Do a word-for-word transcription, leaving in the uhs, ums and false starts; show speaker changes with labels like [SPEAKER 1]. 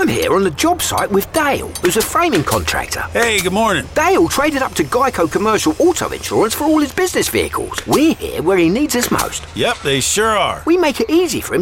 [SPEAKER 1] I'm here on the job site with Dale, who's a framing contractor.
[SPEAKER 2] Hey, good morning.
[SPEAKER 1] Dale traded up to Geico Commercial Auto Insurance for all his business vehicles. We're here where he needs us most.
[SPEAKER 2] Yep, they sure are.
[SPEAKER 1] We make it easy for him